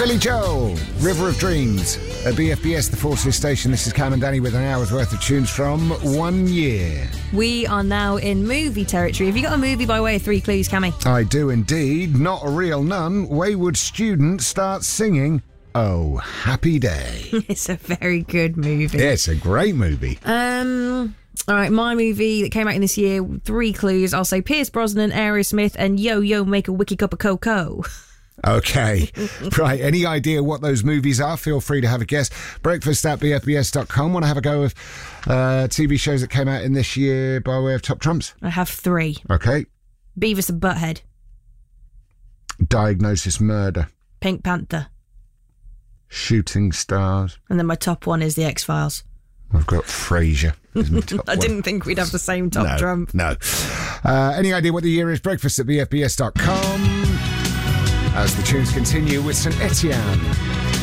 Billy Joel, River of Dreams. At BFBS, the Forces Station, this is Cam and Danny with an hour's worth of tunes from 1 year. We are now in movie territory. Have you got a movie by way of 3 clues, Cammy? I do indeed. Not a real nun. Wayward student starts singing, "Oh, happy day." It's a very good movie. Yeah, it's a great movie. All right, my movie that came out in this year, 3 clues. I'll say Pierce Brosnan, Aerosmith, and Yo Yo Make a Wiki Cup of Cocoa. Okay. Right. Any idea what those movies are? Feel free to have a guess. Breakfast at BFBS.com. Want to have a go of TV shows that came out in this year by way of top trumps? I have 3. Okay. Beavis and Butthead. Diagnosis Murder. Pink Panther. Shooting Stars. And then my top one is The X-Files. I've got Frasier. I didn't think we'd have the same top trump. No. Any idea what the year is? Breakfast at BFBS.com. As the tunes continue with St. Etienne.